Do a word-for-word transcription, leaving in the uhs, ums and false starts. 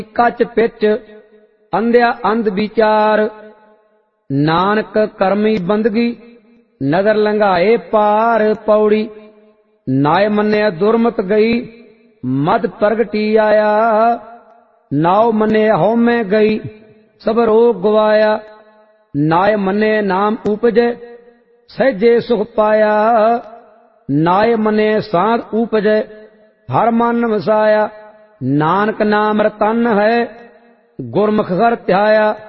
कच पिच अंध्या अंध विचार। नानक करमी बंदगी नगर लंघाए पार। पौड़ी नाय मन्ने दुरमत गई मद प्रगटी आया। नाव मन्ने हौ में गई सब रोग गवाया। नाय मन्ने नाम उपजे सहजे सुख पाया। नाय मन्ने सांत उपजे हर मन वसाया। नानक नाम रतन है गुरमुख घर ध्याया।